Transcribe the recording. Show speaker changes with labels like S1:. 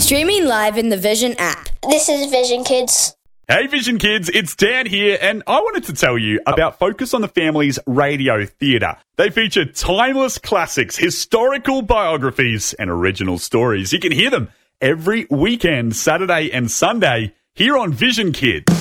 S1: Streaming live in the Vision app.
S2: This is Vision Kids.
S3: Hey Vision Kids, it's Dan here, and I wanted to tell you about Focus on the Family's radio theatre. They feature timeless classics, historical biographies, and original stories. You can hear them every weekend, Saturday and Sunday, here on Vision Kids.